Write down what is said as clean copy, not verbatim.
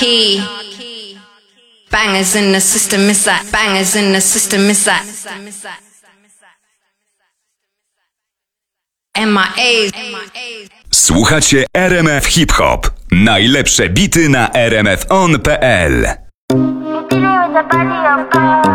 key. Bangers in the system, is that? Bangers in the system, is that? MIAs. Słuchacie RMF Hip Hop. Najlepsze bity na rmfon.pl. With the body of God.